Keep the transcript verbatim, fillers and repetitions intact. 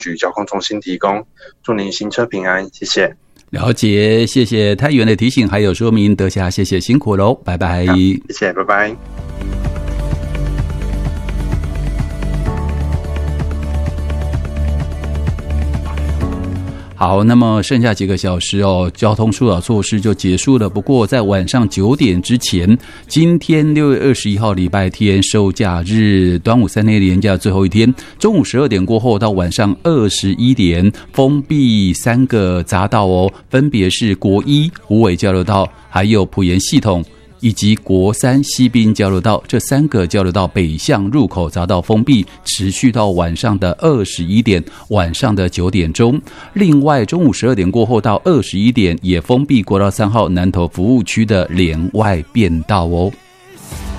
局交通中心提供。祝您行车平安，谢谢。 了解，谢谢太原的提醒还有说明，德霞谢谢辛苦喽，拜拜。 谢谢，拜拜。 好，那么剩下几个小时哦，交通疏导措施就结束了。不过在晚上九点之前，今天六月二十一号礼拜天收假日，端午三天连假最后一天，中午十二点过后到晚上二十一点，封闭三个匝道哦，分别是国一、虎尾交流道，还有埔盐系统。以及国三西滨交流道，这三个交流道北向入口匝道封闭，持续到晚上的二十一点，晚上的九点钟。另外，中午十二点过后到二十一点，也封闭国道三号南投服务区的连外变道哦。